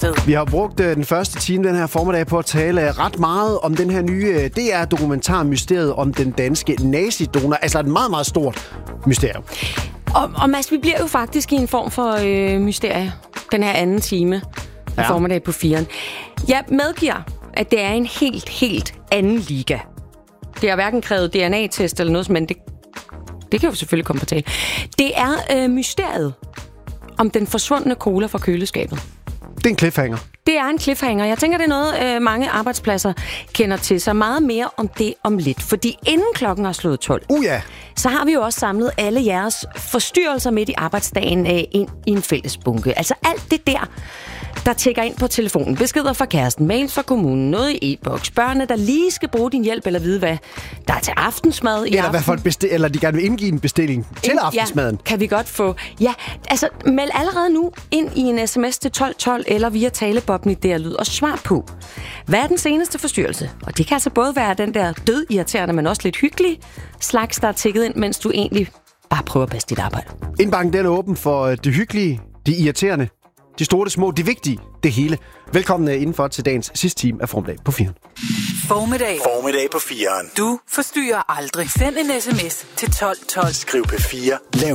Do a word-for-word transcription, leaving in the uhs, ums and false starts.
sted. Vi har brugt øh, den første time den her formiddag på at tale øh, ret meget om den her nye øh, D R-dokumentar-mysteriet om den danske nazidonor. Altså et meget, meget stort mysterium. Og, og Mads, vi bliver jo faktisk i en form for øh, mysterie den her anden time ja. i formiddag på firen. Jeg medgiver, at det er en helt, helt anden liga. Det har hverken krævet D N A-test eller noget, men det, det kan jo selvfølgelig komme på tale. Det er øh, mysteriet om den forsvundne cola fra køleskabet. Det er en cliffhanger. Det er en cliffhanger. Jeg tænker, det er noget, øh, mange arbejdspladser kender til sig. Meget mere om det om lidt. Fordi inden klokken har slået tolv, Uh, ja. så har vi jo også samlet alle jeres forstyrrelser midt i arbejdsdagen øh, ind i en fælles bunke. Altså alt det der, der tækker ind på telefonen. Beskeder fra kæresten, mails fra kommunen, noget i e-boks, børnene, der lige skal bruge din hjælp eller vide, hvad der er til aftensmad i eller aften. Hvad for bestil- eller de gerne vil indgive en bestilling til aftensmaden. Ja, kan vi godt få. Ja, altså meld allerede nu ind i en sms til tolv tolv eller via talebobben i D R Lyd og svar på, hvad er den seneste forstyrrelse? Og det kan altså både være den der død irriterende, men også lidt hyggelig slags, der er tækket ind, mens du egentlig bare prøver at passe dit arbejde. Indbanken den er åben for det hyggelige, det irriterende, de store, det små, det vigtige, det hele. Velkommen indenfor til dagens sidste time af Formiddag på firen. Formiddag. Formiddag på firen. Du forstyrrer aldrig. Send en sms til tolv tolv. Skriv P fire. Lav